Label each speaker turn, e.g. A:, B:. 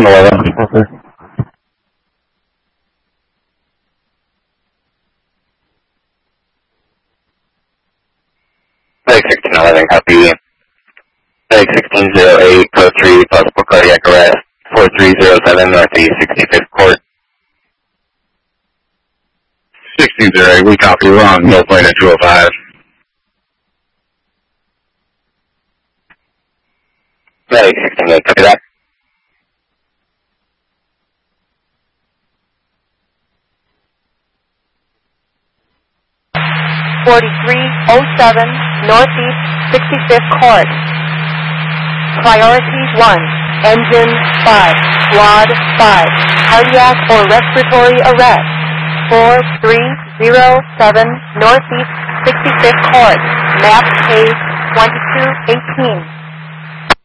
A: 1611.
B: Medic 1611, copy. Medic 1608, code 3, possible cardiac arrest, 4307 Northeast 65th Court.
A: 1608, we copy. We're on no plane at 205.
B: Medic 1608, copy that.
C: (4307) Northeast 65th Court. Priority 1, Engine 5, Squad 5, cardiac or respiratory arrest. 4307 Northeast 65th Court. Map page 2218.